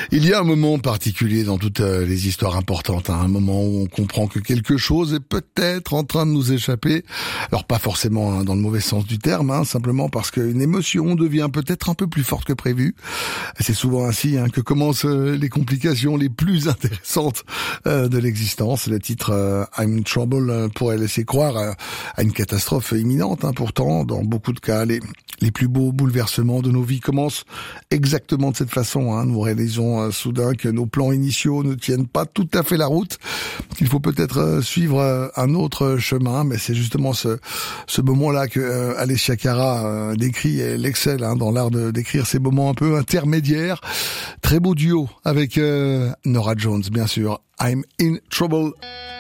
Il y a un moment particulier dans toutes les histoires importantes, un moment où on comprend que quelque chose est peut-être en train de nous échapper. Alors pas forcément dans le mauvais sens du terme, simplement parce qu'une émotion devient peut-être un peu plus forte que prévu. C'est souvent ainsi que commencent les complications les plus intéressantes de l'existence. Le titre I'm in Trouble pourrait laisser croire à une catastrophe imminente. Pourtant, dans beaucoup de cas, les plus beaux bouleversements de nos vies commencent exactement de cette façon. Nous réalisons soudain que nos plans initiaux ne tiennent pas tout à fait la route, qu'il faut peut-être suivre un autre chemin, mais c'est justement ce moment-là que Alessia Cara décrit, et elle excelle dans l'art de décrire ces moments un peu intermédiaires. Très beau duo avec Norah Jones, bien sûr. I'm in Trouble.